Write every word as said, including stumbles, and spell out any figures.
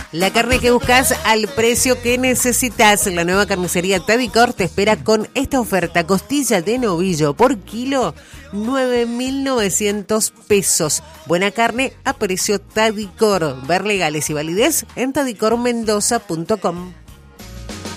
La carne que buscas al precio que necesitas. La nueva carnicería Tadicor te espera con esta oferta. Costilla de novillo por kilo, nueve mil novecientos pesos. Buena carne a precio Tadicor. Ver legales y validez en tadicor mendoza punto com.